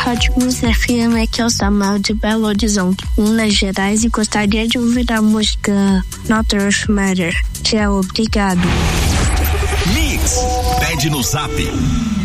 Rádio Música FM, aqui é o Samuel de Belo Horizonte, Minas Gerais, e gostaria de ouvir a música Not Earth Matter. Tchau, obrigado. Mix, pede no Zap